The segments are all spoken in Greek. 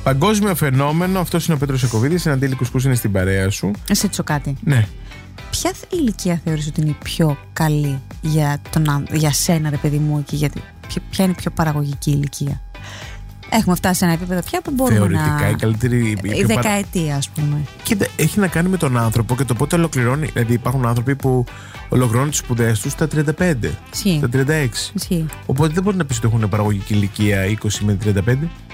Παγκόσμιο φαινόμενο, αυτός είναι ο Πέτρος Ιακωβίδης, είναι αντίλικος που είναι στην παρέα σου. Σε ρωτήσω κάτι. Ναι. Ποια ηλικία θεωρείς ότι είναι η πιο καλή για σένα, ρε παιδί μου, και ποια είναι η πιο παραγωγική ηλικία? Έχουμε φτάσει σε ένα επίπεδο πια που μπορούμε θεωρητικά, η καλύτερη. Η δεκαετία, ας πούμε. Κοίτα, έχει να κάνει με τον άνθρωπο και το πότε ολοκληρώνει. Δηλαδή, υπάρχουν άνθρωποι που ολοκληρώνουν τις σπουδές τους στα 35, στα 36. Ισχύει. Οπότε δεν μπορεί να πει ότι έχουν παραγωγική ηλικία 20 με 35.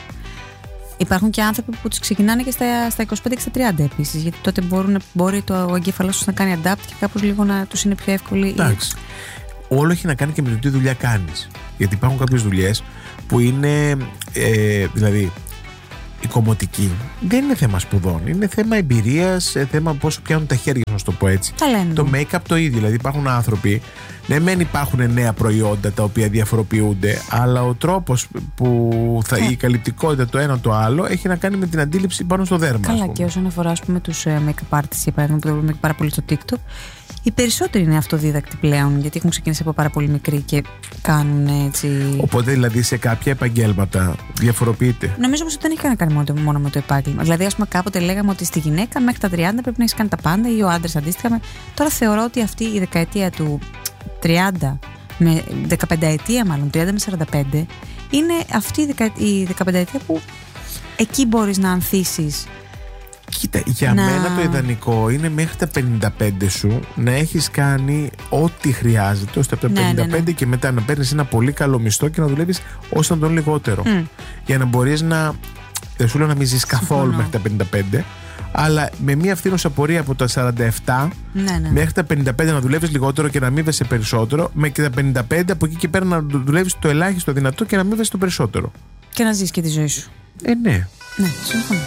Υπάρχουν και άνθρωποι που τους ξεκινάνε και στα 25 και στα 30 επίσης. Γιατί τότε μπορεί ο εγκέφαλός τους να κάνει adapt και κάπως λίγο να τους είναι πιο εύκολη. Εντάξει. Όλο έχει να κάνει και με το τι δουλειά κάνεις. Γιατί υπάρχουν κάποιες δουλειές που είναι. Δηλαδή, η κομμωτική δεν είναι θέμα σπουδών. Είναι θέμα εμπειρίας, θέμα πόσο πιάνουν τα χέρια, να το πω έτσι. Το make-up το ίδιο. Δηλαδή, υπάρχουν άνθρωποι. Ναι, μεν υπάρχουν νέα προϊόντα τα οποία διαφοροποιούνται, αλλά ο τρόπος που η καλλιτικότητα το ένα το άλλο έχει να κάνει με την αντίληψη πάνω στο δέρμα. Καλά, και όσον αφορά, ας πούμε, τους make-up artists, για παράδειγμα, που δουλεύουν πάρα πολύ στο TikTok, οι περισσότεροι είναι αυτοδίδακτοι πλέον, γιατί έχουν ξεκινήσει από πάρα πολύ μικροί και κάνουν έτσι. Οπότε, δηλαδή, σε κάποια επαγγέλματα διαφοροποιείται. Νομίζω πως δεν έχει να κάνει μόνο με το επάγγελμα. Δηλαδή, ας πούμε, κάποτε λέγαμε ότι στη γυναίκα μέχρι τα 30 πρέπει να έχει κάνει τα πάντα, ή ο άντρας αντίστοιχα. Τώρα θεωρώ ότι αυτή η δεκαετία του 30 με 15 ετία, μάλλον 30 με 45, είναι αυτή η 15 ετία που εκεί μπορείς να ανθίσεις. Κοίτα, για μένα το ιδανικό είναι μέχρι τα 55 σου να έχεις κάνει ό,τι χρειάζεται, ώστε από τα 55 και μετά να παίρνεις ένα πολύ καλό μισθό και να δουλεύεις όσο να τον λιγότερο. Για να μπορείς να. Δεν σου λέω να μην ζεις καθόλου μέχρι τα 55, αλλά με μια φθήνουσα πορεία από τα 47 μέχρι τα 55 να δουλεύεις λιγότερο και να αμείβεσαι περισσότερο, με και τα 55 από εκεί και πέρα να δουλεύεις το ελάχιστο δυνατό και να αμείβεσαι το περισσότερο. Και να ζεις και τη ζωή σου. Ναι. Ναι, συμφωνώ.